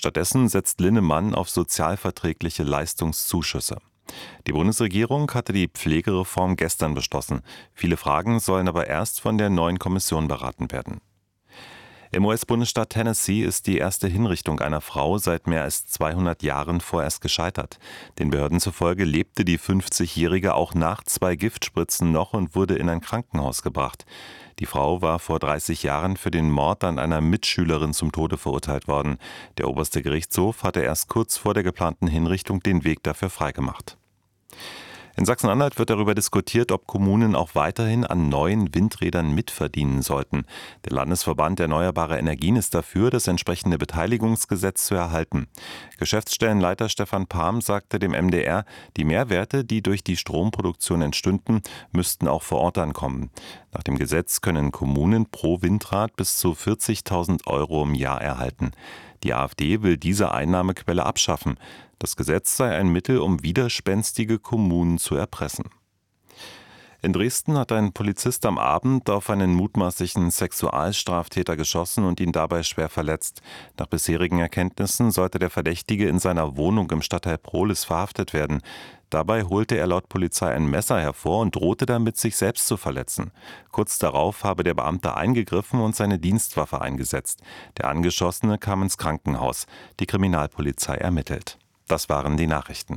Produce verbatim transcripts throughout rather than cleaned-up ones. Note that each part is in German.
Stattdessen setzt Linnemann auf sozialverträgliche Leistungszuschüsse. Die Bundesregierung hatte die Pflegereform gestern beschlossen. Viele Fragen sollen aber erst von der neuen Kommission beraten werden. Im U S-Bundesstaat Tennessee ist die erste Hinrichtung einer Frau seit mehr als zweihundert Jahren vorerst gescheitert. Den Behörden zufolge lebte die fünfzigjährige auch nach zwei Giftspritzen noch und wurde in ein Krankenhaus gebracht. Die Frau war vor dreißig Jahren für den Mord an einer Mitschülerin zum Tode verurteilt worden. Der oberste Gerichtshof hatte erst kurz vor der geplanten Hinrichtung den Weg dafür freigemacht. In Sachsen-Anhalt wird darüber diskutiert, ob Kommunen auch weiterhin an neuen Windrädern mitverdienen sollten. Der Landesverband Erneuerbare Energien ist dafür, das entsprechende Beteiligungsgesetz zu erhalten. Geschäftsstellenleiter Stefan Palm sagte dem M D R, die Mehrwerte, die durch die Stromproduktion entstünden, müssten auch vor Ort ankommen. Nach dem Gesetz können Kommunen pro Windrad bis zu vierzigtausend Euro im Jahr erhalten. Die AfD will diese Einnahmequelle abschaffen. Das Gesetz sei ein Mittel, um widerspenstige Kommunen zu erpressen. In Dresden hat ein Polizist am Abend auf einen mutmaßlichen Sexualstraftäter geschossen und ihn dabei schwer verletzt. Nach bisherigen Erkenntnissen sollte der Verdächtige in seiner Wohnung im Stadtteil Prohlis verhaftet werden. Dabei holte er laut Polizei ein Messer hervor und drohte damit, sich selbst zu verletzen. Kurz darauf habe der Beamte eingegriffen und seine Dienstwaffe eingesetzt. Der Angeschossene kam ins Krankenhaus. Die Kriminalpolizei ermittelt. Das waren die Nachrichten.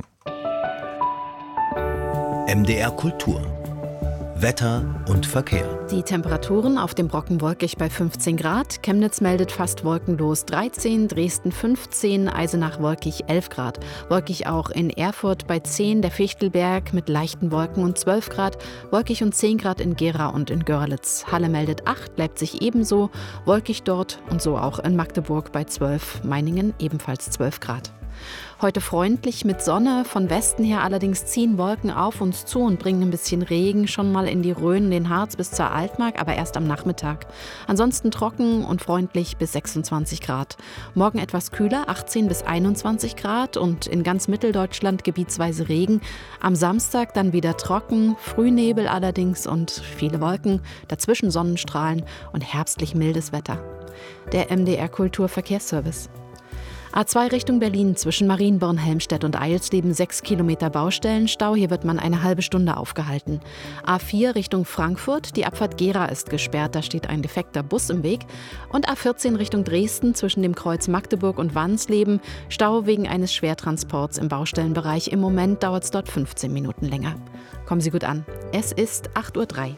M D R Kultur. Wetter und Verkehr. Die Temperaturen auf dem Brocken wolkig bei fünfzehn Grad, Chemnitz meldet fast wolkenlos dreizehn, Dresden fünfzehn, Eisenach wolkig elf Grad. Wolkig auch in Erfurt bei zehn, der Fichtelberg mit leichten Wolken und zwölf Grad, wolkig und zehn Grad in Gera und in Görlitz. Halle meldet acht, Leipzig ebenso, wolkig dort und so auch in Magdeburg bei zwölf, Meiningen ebenfalls zwölf Grad. Heute freundlich mit Sonne, von Westen her allerdings ziehen Wolken auf uns zu und bringen ein bisschen Regen schon mal in die Rhön, den Harz bis zur Altmark, aber erst am Nachmittag. Ansonsten trocken und freundlich bis sechsundzwanzig Grad. Morgen etwas kühler, achtzehn bis einundzwanzig Grad und in ganz Mitteldeutschland gebietsweise Regen. Am Samstag dann wieder trocken, Frühnebel allerdings und viele Wolken, dazwischen Sonnenstrahlen und herbstlich mildes Wetter. Der M D R Kulturverkehrsservice. A zwei Richtung Berlin zwischen Marienborn, Helmstedt und Eilsleben sechs Kilometer Baustellenstau. Hier wird man eine halbe Stunde aufgehalten. A vier Richtung Frankfurt, die Abfahrt Gera ist gesperrt, da steht ein defekter Bus im Weg. Und A vierzehn Richtung Dresden zwischen dem Kreuz Magdeburg und Wansleben. Stau wegen eines Schwertransports im Baustellenbereich. Im Moment dauert es dort fünfzehn Minuten länger. Kommen Sie gut an. Es ist acht Uhr drei.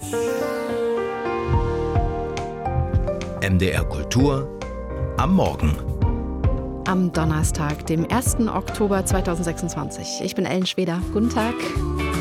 M D R Kultur am Morgen. Am Donnerstag, dem ersten Oktober zweitausendsechsundzwanzig. Ich bin Ellen Schweder. Guten Tag.